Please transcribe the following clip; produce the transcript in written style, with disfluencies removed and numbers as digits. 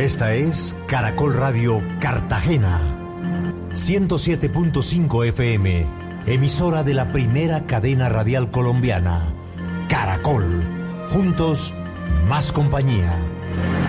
Esta es Caracol Radio Cartagena, 107.5 FM, emisora de la primera cadena radial colombiana, Caracol. Juntos, más compañía.